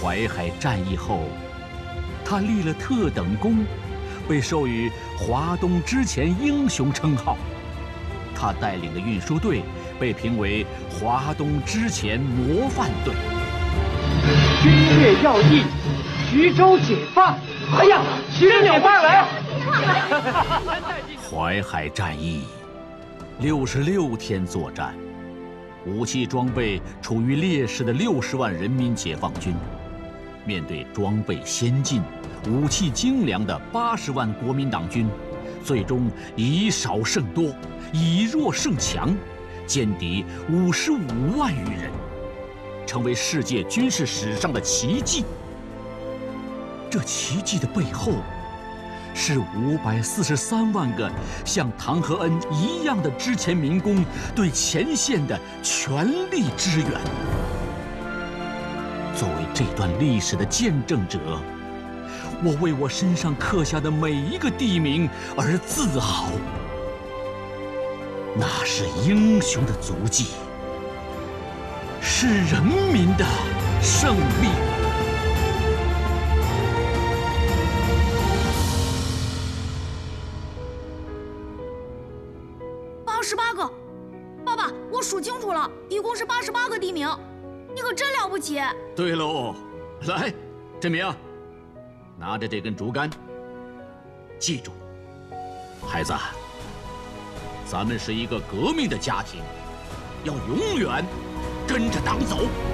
淮海战役后，他立了特等功，被授予华东之前英雄称号。他带领的运输队被评为华东之前模范队。 军略要义，徐州解放！哎呀，徐州解放来！ 淮海战役66天作战，武器装备处于劣势的60万人民解放军，面对装备先进、武器精良的80万国民党军，最终以少胜多，以弱胜强，歼敌55万余人，成为世界军事史上的奇迹。这奇迹的背后，是543万个像唐和恩一样的之前民工对前线的全力支援。作为这段历史的见证者，我为我身上刻下的每一个地名而自豪。那是英雄的足迹，是人民的胜利。 88个，爸爸，我数清楚了，一共是88个地名，你可真了不起。 对喽，来，振明，拿着这根竹竿，记住，孩子，咱们是一个革命的家庭，要永远跟着党走。